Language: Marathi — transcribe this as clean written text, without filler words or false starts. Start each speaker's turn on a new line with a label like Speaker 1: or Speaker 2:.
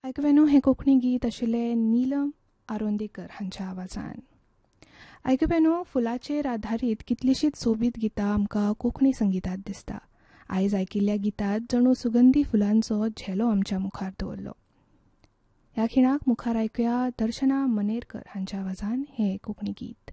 Speaker 1: आयकवेनो हे कोंकणी गीत आशिल्ले नीलम आरोंदेकर हांच्या आवाजान. आयकवेनो फुलाचेर आधारीत कितलींशींच सोबीत गितां आमकां कोंकणी संगितांत दिसता. आयज आयकिल्ल्या गितांत जणू सुगंधी फुलांचो झेलो आमच्या मुखार दवरलो. ह्या खिणाक मुखार आयकुया दर्शना मनेरकर हांच्या आवाजान हें कोंकणी गीत.